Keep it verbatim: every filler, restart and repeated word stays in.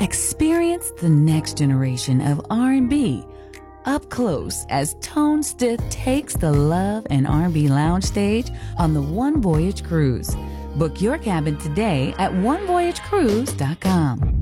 Experience the next generation of R and B up close as Tone Stith takes the Love and R and B lounge stage on the One Voyage Cruise. Book your cabin today at one voyage cruise dot com.